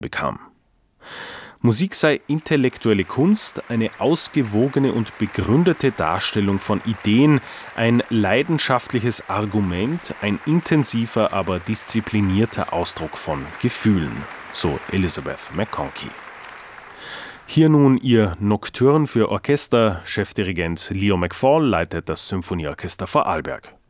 bekam. Musik sei intellektuelle Kunst, eine ausgewogene und begründete Darstellung von Ideen, ein leidenschaftliches Argument, ein intensiver, aber disziplinierter Ausdruck von Gefühlen, so Elizabeth McConkie. Hier nun ihr Nocturne für Orchester. Chefdirigent Leo McFall leitet das Symphonieorchester Vorarlberg.